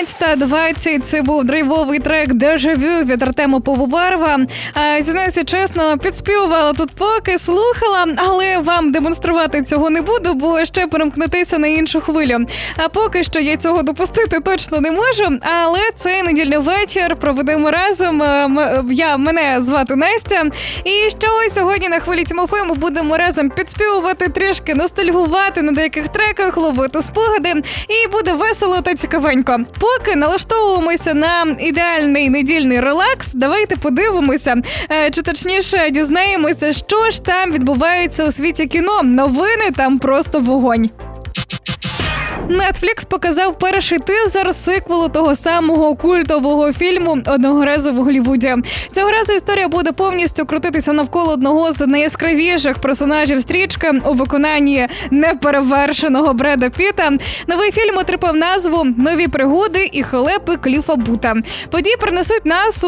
19:20 це був драйвовий трек «Дежавю» від Артема Пивоварова. Зізнаюся чесно, підспівувала тут поки, слухала, але вам демонструвати цього не буду, бо ще перемкнутися на іншу хвилю. А поки що я цього допустити точно не можу, але цей недільний вечір проведемо разом. Мене звати Настя. І що ось сьогодні на хвилі Тімофея ми будемо разом підспівувати, трішки ностальгувати на деяких треках, ловити спогади. І буде весело та цікавенько. Поки налаштовуємося на ідеальний недільний релакс, давайте подивимося, чи точніше дізнаємося, що ж там відбувається у світі кіно. Новини там просто вогонь. Netflix показав перший тизер сиквелу того самого культового фільму «Одного разу в Голлівуді». Цього разу історія буде повністю крутитися навколо одного з найяскравіших персонажів стрічки у виконанні неперевершеного Бреда Пітта. Новий фільм отримав назву «Нові пригоди і халепи Кліфа Бута». Події принесуть нас у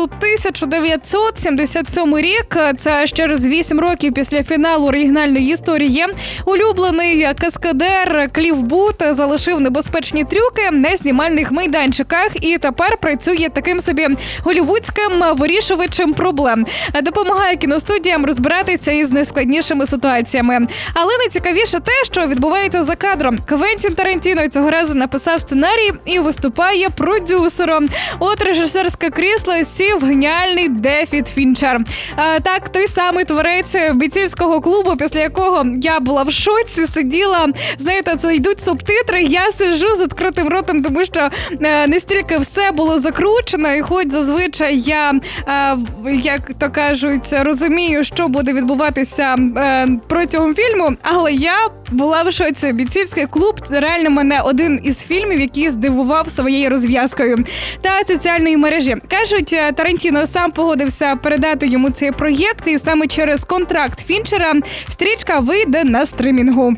1977 рік. Це через 8 років після фіналу оригінальної історії. Улюблений каскадер Кліф Бут залишив небезпечні трюки на знімальних майданчиках і тепер працює таким собі голлівудським вирішувачем проблем. Допомагає кіностудіям розбиратися із найскладнішими ситуаціями. Але найцікавіше те, що відбувається за кадром. Квентін Тарантіно цього разу написав сценарій і виступає продюсером. От режисерське крісло сів геніальний Девід Фінчер. Так, той самий творець бійцівського клубу, після якого я була в шоці, сиділа, знаєте, це йдуть субтитри, я сиджу з відкритим ротом, тому що настільки все було закручено, і хоч зазвичай я, як то кажуть, розумію, що буде відбуватися протягом фільму, але я була в шоці. Бійцівський клуб – реально мене один із фільмів, який здивував своєю розв'язкою та соціальної мережі. Кажуть, Тарантіно сам погодився передати йому цей проєкт, і саме через контракт Фінчера стрічка вийде на стримінгу.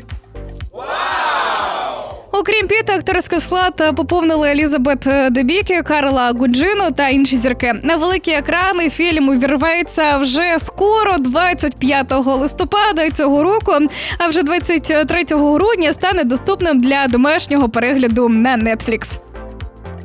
Окрім Піта, акторський склад поповнили Елізабет Дебікі, Карла Гуджіно та інші зірки. На великі екрани фільм увірветься вже скоро, 25 листопада цього року, а вже 23 грудня стане доступним для домашнього перегляду на Netflix.